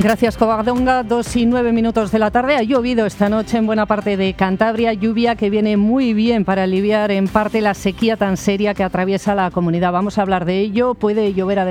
Gracias, Covadonga. 2:09 de la tarde. Ha llovido esta noche en buena parte de Cantabria, lluvia que viene muy bien para aliviar en parte la sequía tan seria que atraviesa la comunidad. Vamos a hablar de ello. Puede llover además